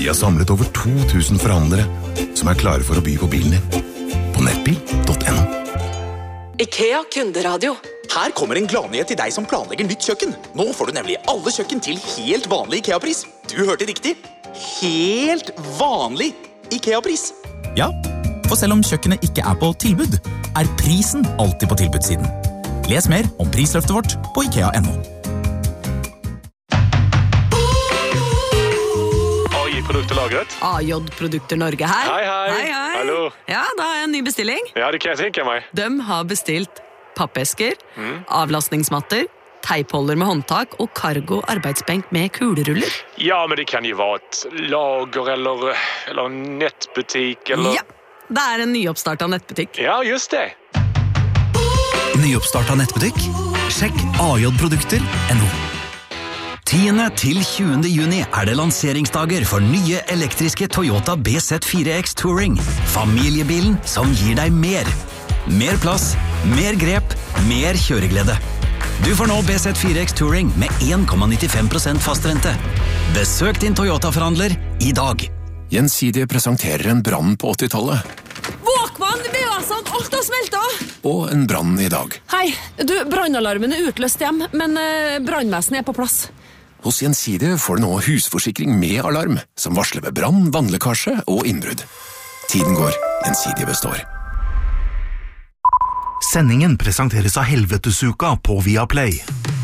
Vi har samlet over 2000 forhandlere som klare for å by på bilen din. På nettbil.no. IKEA Kunderadio. Her kommer en gladnyhet til deg som planlegger nytt kjøkken. Nå får du nemlig alle kjøkken til helt vanlig IKEA-pris. Du hørte riktig. Helt vanlig IKEA-pris. Ja, for selv om kjøkkenet ikke på tilbud, prisen alltid på tilbudssiden. Les mer om prisløftet vårt på IKEA.no. Produkter lagret. AJ Produkter Norge her. Hei. Hallo. Ja, da har jeg en ny bestilling. Ja, det kan jeg tenke meg. De har bestilt pappesker, avlastningsmatter, teipholder med håndtak og cargo arbeidsbenk med kuleruller. Ja, men det kan jo være et lager eller nettbutikk eller... Ja, det en nyoppstartet nettbutikk. Ja, just det. Nyoppstartet nettbutikk? Sjekk ajprodukter.no. 10. til 20. juni det lanseringsdager for nye elektriske Toyota BZ4X Touring. Familiebilen som gir deg mer. Mer plass, mer grep, mer kjøreglede. Du får nå BZ4X Touring med 1,95% fastrente. Besøk din Toyota-forhandler i dag. Gjensidige presenterer en brann på 80-tallet. Våkvann, VA-sant, alt har smeltet! Og en brann i dag. Hei, du, brannalarmen utløst hjem, men brannvesenet på plass. Hos Gjensidige får du nå husforsikring med alarm, som varsler ved brann, vannlekkasje og innbrudd. Tiden går, Gjensidige består. Sendingen presenteres av Helvetesuka på Viaplay.